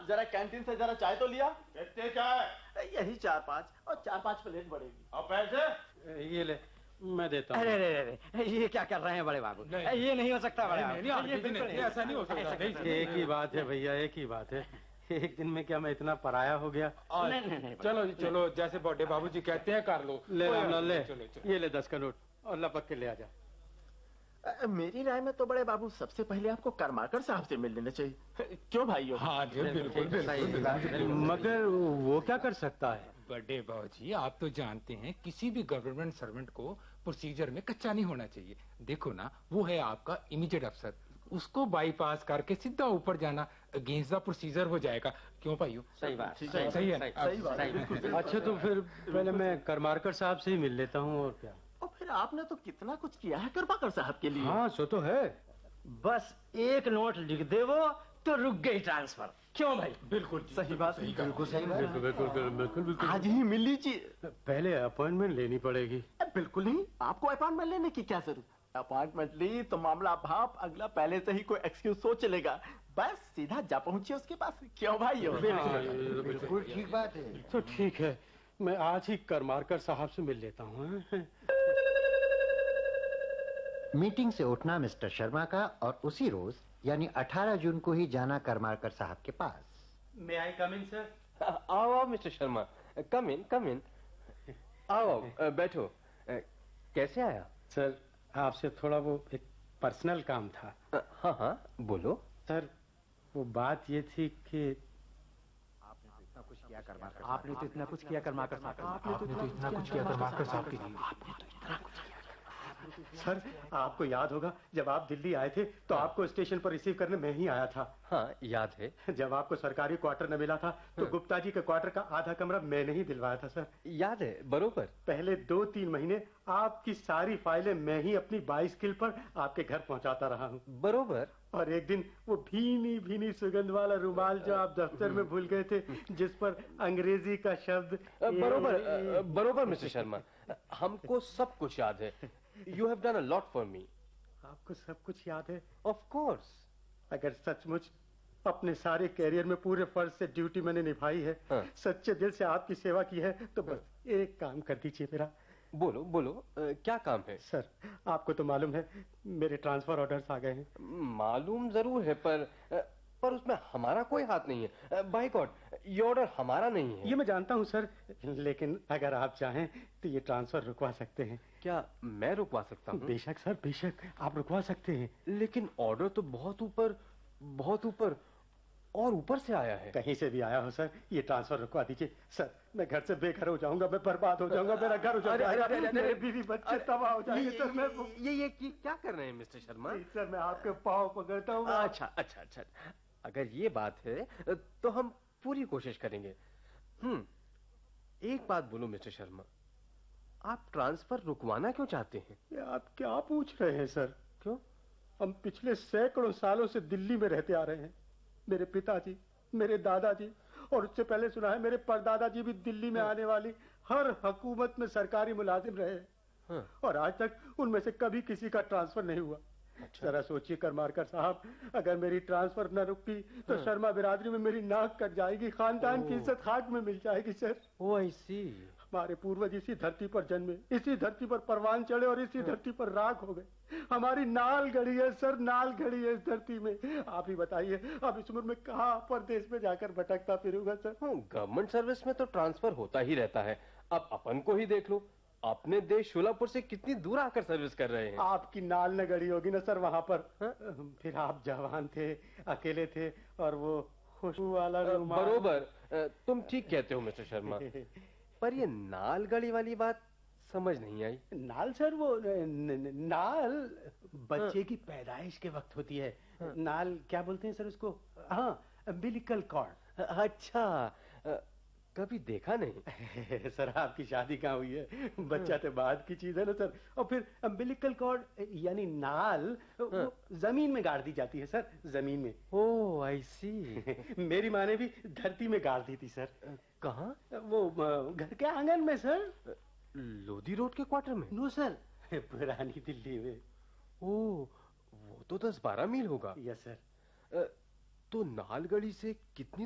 जरा कैंटीन से जरा चाय तो लिया। कितने चाय? यही 4-5 और 4-5 प्लेट बढ़ेगी। और पैसे? ये ले, मैं देता हूँ। अरे अरे ये क्या कर रहे हैं बड़े बाबू? ये नहीं हो सकता बड़े बाबू, ये ऐसा नहीं हो सकता। एक ही बात है भैया, एक ही बात है। एक दिन में क्या मैं इतना पराया हो गया? नहीं। चलो जी चलो, जैसे बड़े बाबूजी कहते हैं कर लो। ले रामलाल ले, चलो। ये ले 10 का नोट और लपक के ले आ जा। मेरी राय में तो बड़े बाबू सबसे पहले आपको करमाकर साहब से मिल लेना चाहिए। क्यों भाइयों? हाँ जी बिल्कुल। मगर वो क्या कर सकता है? बड़े बाबूजी आप तो जानते हैं किसी भी गवर्नमेंट सर्वेंट को प्रोसीजर में कच्चा नहीं होना चाहिए। देखो ना, वो है आपका इमीडिएट अफसर, उसको बाईपास करके सीधा ऊपर जाना अगेंस्ट द प्रोसीजर हो जाएगा। क्यों भाइयों? सही बात, सही है। सही बात। अच्छा तो फिर पहले मैं करमाकर साहब से ही मिल लेता हूँ और क्या। और फिर आपने तो कितना कुछ किया है करमाकर साहब के लिए। हाँ सो तो है। बस एक नोट लिख दे वो तो रुक गई ट्रांसफर। क्यों भाई? बिल्कुल सही बात, बिल्कुल सही बात। बिल्कुल आज ही मिल लीजिए। पहले अपॉइंटमेंट लेनी पड़ेगी। बिल्कुल नहीं, आपको अपॉइंटमेंट लेने की क्या जरूरत? अपॉइंटमेंट ली तो मामला भाप अगला पहले से ही कोई एक्सक्यूज सोच लेगा। बस सीधा जा पहुंचे उसके पास। क्यों भाई? बिल्कुल ठीक बात है। तो ठीक है, मैं आज ही करमाकर साहब से मिल लेता हूँ। मीटिंग से उठना मिस्टर शर्मा का और उसी रोज यानी 18 जून को ही जाना करमाकर साहब के पास। मे आई कम इन सर? आओ आओ मिस्टर शर्मा, कम इन। आओ बैठो। कैसे आया? सर आपसे थोड़ा वो एक पर्सनल काम था। हाँ बोलो। सर वो बात ये थी कि आपने तो इतना कुछ किया करमाकर साहब के लिए। आपने तो इतना कुछ किया करमाकर साहब के लिए। सर आपको याद होगा जब आप दिल्ली आए थे तो आपको स्टेशन पर रिसीव करने मैं ही आया था। हाँ याद है। जब आपको सरकारी क्वार्टर न मिला था तो गुप्ता जी के क्वार्टर का आधा कमरा मैंने ही दिलवाया था सर। याद है बरोबर। पहले 2-3 महीने आपकी सारी फाइलें मैं ही अपनी बाइसिकल पर आपके घर पहुंचाता रहा हूँ। बरोबर। और एक दिन वो भीनी भीनी सुगंध वाला रुमाल जो आप दफ्तर में भूल गए थे, जिस पर अंग्रेजी का शब्द बरोबर मिस्टर शर्मा, हमको सब कुछ याद है। You have done a lot for me. आपको सब कुछ याद है? Of course. अगर सचमुच अपने सारे कैरियर में पूरे फर्ज से ड्यूटी मैंने निभाई है, सच्चे दिल से आपकी सेवा की है, तो बस एक काम कर दीजिए मेरा। बोलो क्या काम है? सर आपको तो मालूम है मेरे ट्रांसफर ऑर्डर्स आ गए हैं। मालूम जरूर है पर उसमें हमारा कोई हाथ नहीं है। बाय गॉड ये ऑर्डर हमारा नहीं है। ये मैं जानता हूं सर, लेकिन अगर आप चाहें तो ये ट्रांसफर रुकवा सकते हैं। क्या मैं रुकवा सकता हूँ? बेशक सर, बेशक आप रुकवा सकते हैं। लेकिन ऑर्डर तो बहुत ऊपर और ऊपर से आया है। कहीं से भी आया हो सर, ये ट्रांसफर रुकवा दीजिए। सर मैं घर से बेघर हो जाऊंगा, मैं बर्बाद हो जाऊंगा, मेरा घर हो जाएगा, मेरे बीवी बच्चे तबाह हो जाएंगे। सर मैं ये क्या कर रहे हैं मिस्टर शर्मा? सर मैं आपके पाँव पकड़ता हूँ। अच्छा अगर ये बात है तो हम पूरी कोशिश करेंगे। एक बात बोलो मिस्टर शर्मा, आप ट्रांसफर रुकवाना क्यों चाहते हैं? ये आप क्या पूछ रहे हैं सर? क्यों? हम पिछले सैकड़ों सालों से दिल्ली में रहते आ रहे हैं। मेरे पिताजी, मेरे दादाजी और उससे पहले सुना है मेरे परदादाजी भी दिल्ली में आने वाली हर हुकूमत में सरकारी मुलाजिम रहे। और आज तक उनमें से कभी किसी का ट्रांसफर नहीं हुआ। जरा सोचिए करमाकर साहब, अगर मेरी ट्रांसफर न रुकी तो शर्मा बिरादरी में मेरी नाक कट जाएगी, खानदान की इज्जत खाक में मिल जाएगी। सर ओ आई सी। हमारे पूर्वज इसी धरती पर जन्मे, इसी धरती पर परवान चढ़े और इसी धरती पर राख हो गए। हमारी नाल गड़ी है सर, नाल गड़ी है इस धरती में। आप ही बताइए अब इस उम्र में कहाँ परदेश में जाकर भटकता फिरूंगा सर? गवर्नमेंट सर्विस में तो ट्रांसफर होता ही रहता है। अब अपन को ही देख लो, अपने देश शोलापुर से कितनी दूर आकर सर्विस कर रहे हैं। आपकी नाल न गड़ी होगी ना सर वहां पर। फिर आप जवान थे, अकेले थे और वो खुशबू वाला रुमाल। बरोबर, तुम ठीक कहते हो मिस्टर शर्मा, पर ये नाल गड़ी वाली बात समझ नहीं आई। नाल सर वो नाल बच्चे की पैदाइश के वक्त होती है। नाल क्या बोलते हैं सर उसको? हाँ, अम्बिलिकल कॉर्ड। अच्छा, कभी देखा नहीं। सर आपकी शादी कहाँ हुई है? बच्चा तो बाद की चीज है ना सर। और फिर अम्बिलिकल कॉर्ड यानी नाल जमीन में गाड़ दी जाती है सर, जमीन में। ओह आई सी। मेरी माँ ने भी धरती में गाड़ दी थी सर। कहाँ? वो घर के आंगन में सर। लोधी रोड के क्वार्टर में? नो सर, पुरानी दिल्ली में। ओह, वो तो 10-12 मील होगा। Yes sir. तो नालगढ़ी से कितनी